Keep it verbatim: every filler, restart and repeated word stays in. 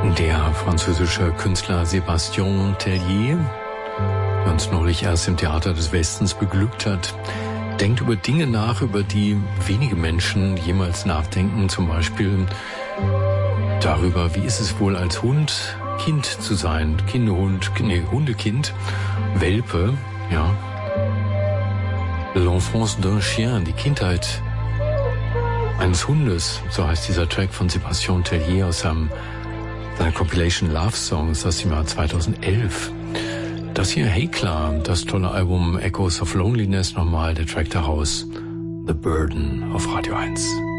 Der französische Künstler Sébastien Tellier, der uns neulich erst im Theater des Westens beglückt hat, denkt über Dinge nach, über die wenige Menschen jemals nachdenken. Zum Beispiel darüber, wie ist es wohl als Hund, Kind zu sein. Kinderhund, nee, Hundekind, Welpe, ja. L'enfance d'un chien, die Kindheit eines Hundes, so heißt dieser Track von Sébastien Tellier aus seinem, seiner Compilation Love Songs aus dem Jahr zweitausendelf. Das hier, Hey Klar, das tolle Album Echoes of Loneliness, nochmal der Track daraus, The Burden auf Radio eins.